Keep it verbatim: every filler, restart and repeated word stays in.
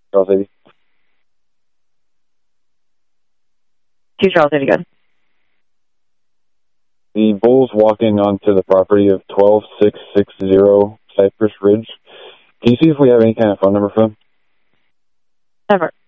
Charles eighty. Two Charles eighty again. The Bulls walking onto the property of twelve six six zero Cypress Ridge. Can you see if we have any kind of phone number for them? Never.